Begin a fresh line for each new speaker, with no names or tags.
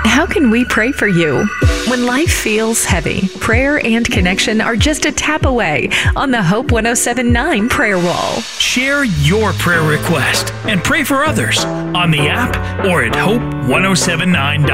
How can we pray for you? When life feels heavy, prayer and connection are just a tap away on the Hope 107.9 prayer wall.
Share your prayer request and pray for others on the app or at hope1079.com.